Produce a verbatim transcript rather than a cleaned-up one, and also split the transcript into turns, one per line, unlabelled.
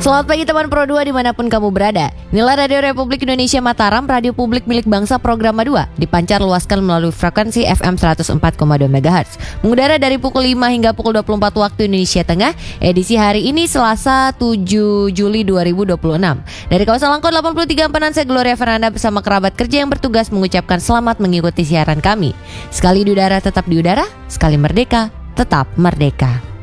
Selamat pagi teman Pro dua dimanapun kamu berada. Inilah Radio Republik Indonesia Mataram, radio publik milik bangsa program dua. Dipancar luaskan melalui frekuensi F M seratus empat koma dua megahertz. Mengudara dari pukul lima hingga pukul dua puluh empat waktu Indonesia Tengah. Edisi hari ini Selasa tujuh Juli dua ribu dua puluh enam. Dari kawasan Langkot delapan puluh tiga Empenan, saya Gloria Fernanda bersama kerabat kerja yang bertugas mengucapkan selamat mengikuti siaran kami. Sekali di udara tetap di udara, sekali merdeka tetap merdeka.